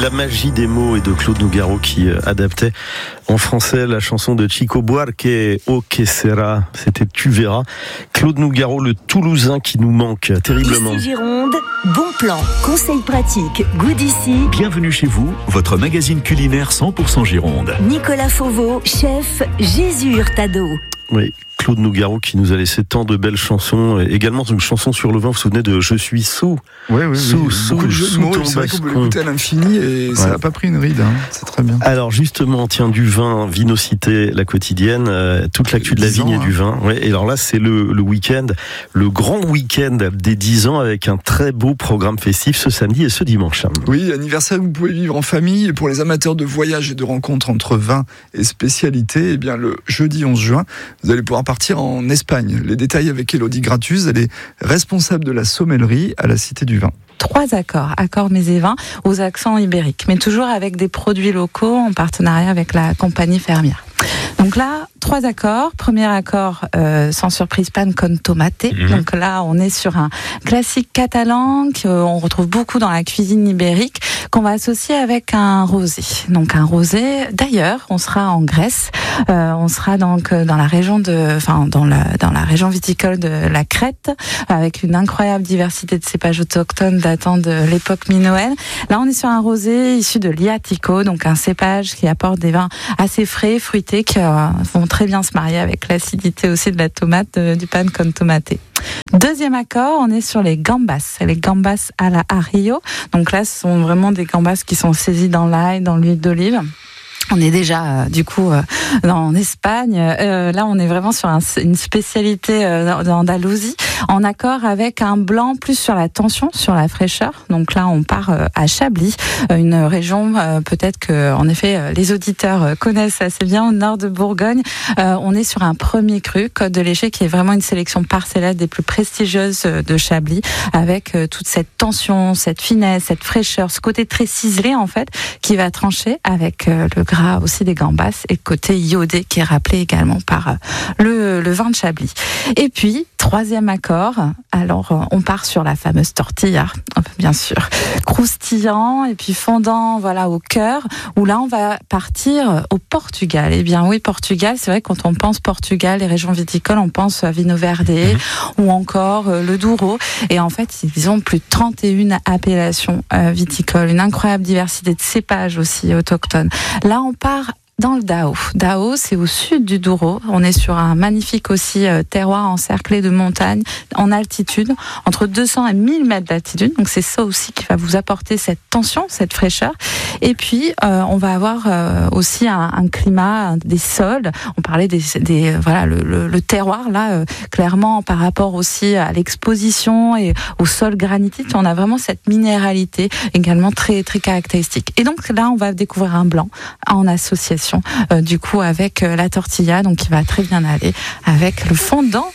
La magie des mots et de Claude Nougaro qui adaptait en français la chanson de Chico Buarque, O que sera, c'était Tu verras. Claude Nougaro, le Toulousain qui nous manque terriblement. Ici Gironde, bon plan, conseils pratiques, goût d'ici. Bienvenue chez vous, votre magazine culinaire 100% Gironde. Nicolas Fauveau, chef Jésus Hurtado. Oui, Claude Nougaro qui nous a laissé tant de belles chansons, également une chanson sur le vin, vous vous souvenez de Je suis sous. Oui. Beaucoup de jeux de mots, c'est vrai qu'on peut l'écouter à l'infini et ça n'a pas pris une ride, c'est très bien. Alors justement, tiens, du vin, Vinocité, la quotidienne, toute l'actu de la vigne et du vin. Ouais, et alors là, c'est le week-end, le grand week-end des 10 ans avec un très beau programme festif ce samedi et ce dimanche. Oui, anniversaire que vous pouvez vivre en famille et pour les amateurs de voyage et de rencontres entre vin et spécialité, eh bien le jeudi 11 juin, vous allez pouvoir partir en Espagne. Les détails avec Élodie Gratus, elle est responsable de la sommellerie à la Cité du Vin. 3 accords mets et vins aux accents ibériques, mais toujours avec des produits locaux en partenariat avec la compagnie fermière. Donc là, 3 accords. Premier accord, sans surprise, pan con tomate. Donc là, on est sur un classique catalan qu'on retrouve beaucoup dans la cuisine ibérique, qu'on va associer avec un rosé. Donc un rosé. D'ailleurs, on sera en Grèce. On sera donc dans la région dans la région viticole de la Crète, avec une incroyable diversité de cépages autochtones datant de l'époque minoenne. Là, on est sur un rosé issu de l'Iatico, donc un cépage qui apporte des vins assez frais, fruités, qui vont très bien se marier avec l'acidité aussi de la tomate, du pan con tomate. Deuxième accord, on est sur les gambas à la Arillo. Donc là, ce sont vraiment des gambas qui sont saisies dans l'ail, dans l'huile d'olive. On est déjà en Espagne. Là, on est vraiment sur une spécialité d'Andalousie, en accord avec un blanc plus sur la tension, sur la fraîcheur. Donc là, on part à Chablis, une région peut-être que, en effet, les auditeurs connaissent assez bien, au nord de Bourgogne. On est sur un premier cru, Côte de l'Éché, qui est vraiment une sélection parcellaire des plus prestigieuses de Chablis, avec toute cette tension, cette finesse, cette fraîcheur, ce côté très ciselé en fait, qui va trancher avec le gras aussi des gambas et côté iodé qui est rappelé également par le vin de Chablis. Et puis, 3e accord, alors on part sur la fameuse tortilla, bien sûr, croustillant et puis fondant au cœur, où là on va partir au Portugal. Eh bien oui, Portugal, c'est vrai que quand on pense Portugal, les régions viticoles, on pense à Vinho Verde ou encore le Douro. Et en fait, ils ont plus de 31 appellations viticoles, une incroyable diversité de cépages aussi autochtones. Là, on part dans le Dao. Dao, c'est au sud du Douro. On est sur un magnifique aussi terroir encerclé de montagnes en altitude, entre 200 et 1000 mètres d'altitude. Donc c'est ça aussi qui va vous apporter cette tension, cette fraîcheur. Et puis on va avoir aussi un climat, des sols. On parlait le terroir là, clairement par rapport aussi à l'exposition et au sol granitique. On a vraiment cette minéralité également très très caractéristique. Et donc là, on va découvrir un blanc en association du coup avec la tortilla, donc qui va très bien aller avec le fondant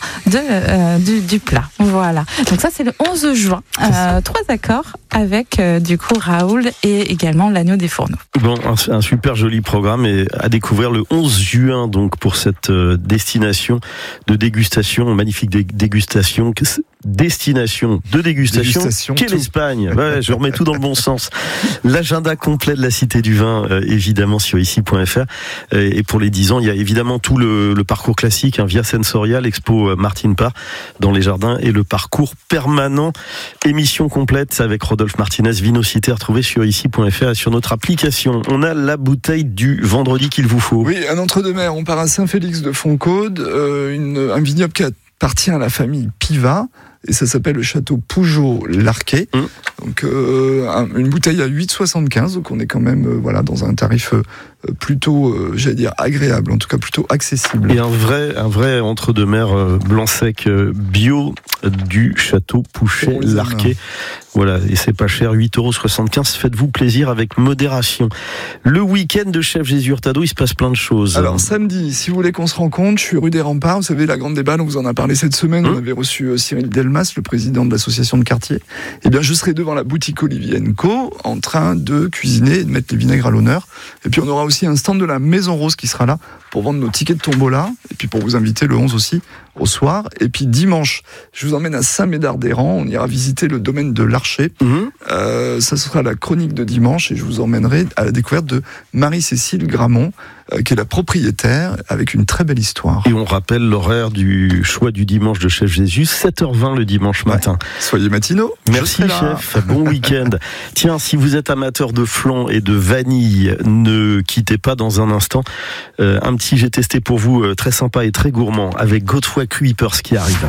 du plat. Voilà. Donc ça c'est le 11 juin. 3 accords avec du coup Raoul et également l'agneau des fourneaux. Bon, un super joli programme et à découvrir le 11 juin donc pour cette destination de dégustation, magnifique dégustation. Destination de dégustation qu'est l'Espagne. Ouais, je remets tout dans le bon sens. L'agenda complet de la Cité du Vin, évidemment sur ici.fr. Et pour les 10 ans, il y a évidemment tout le parcours classique, Via Sensorial, Expo Martine Parr dans les jardins et le parcours permanent. Émission complète avec Rodolphe Martinez, Vinocité, retrouvée sur ici.fr et sur notre application. On a la bouteille du vendredi qu'il vous faut. Oui, un entre-deux-mer. On part à Saint-Félix de Foncaude, un vignoble qui appartient à la famille Piva. Et ça s'appelle le château Pougeot-Larquet. Donc une bouteille à 8,75, donc on est quand même dans un tarif plutôt, agréable, en tout cas plutôt accessible. Et un vrai entre-deux-mer blanc-sec bio du château Pougeot-Larquet. Voilà, et c'est pas cher, 8,75 €. Faites-vous plaisir avec modération. Le week-end de Chef Jésus Hurtado, il se passe plein de choses. Alors samedi, si vous voulez qu'on se rencontre, je suis rue des Remparts. Vous savez, la Grande Déballe, on vous en a parlé cette semaine. On avait reçu Cyril Delmas, le président de l'association de quartier. Eh bien, je serai devant la boutique Olivier & Co, en train de cuisiner et de mettre les vinaigres à l'honneur. Et puis on aura aussi un stand de la Maison Rose qui sera là pour pour vendre nos tickets de tombola, et puis pour vous inviter le 11 aussi, au soir. Et puis dimanche, je vous emmène à Saint-Médard-des-Rangs, on ira visiter le domaine de l'Archer. Ça sera la chronique de dimanche, et je vous emmènerai à la découverte de Marie-Cécile Gramont, qui est la propriétaire, avec une très belle histoire. Et on rappelle l'horaire du choix du dimanche de Chef Jésus, 7h20 le dimanche matin. Soyez matinaux. Merci chef, bon week-end. Tiens, si vous êtes amateur de flan et de vanille, ne quittez pas dans un instant. Un petit j'ai testé pour vous, très sympa et très gourmand, avec Godefroy Kuipers qui arrive.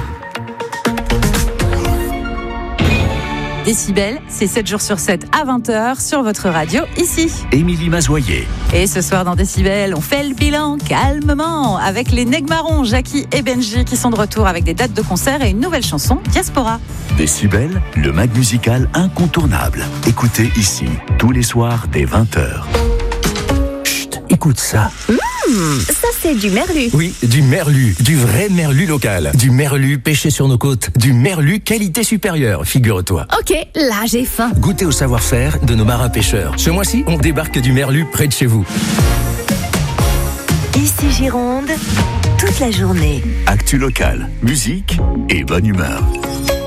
Décibel, c'est 7 jours sur 7 à 20h sur votre radio, ici. Émilie Mazoyer. Et ce soir dans Décibel, on fait le bilan calmement avec les Negmarons, Jackie et Benji qui sont de retour avec des dates de concert et une nouvelle chanson, Diaspora. Décibel, le mag musical incontournable. Écoutez ici, tous les soirs dès 20h. Chut, écoute ça. Ça c'est du merlu. Oui, du merlu, du vrai merlu local. Du merlu pêché sur nos côtes. Du merlu qualité supérieure, figure-toi. Ok, là j'ai faim. Goûtez au savoir-faire de nos marins pêcheurs. Ce mois-ci, on débarque du merlu près de chez vous. Ici Gironde, toute la journée. Actu local, musique et bonne humeur.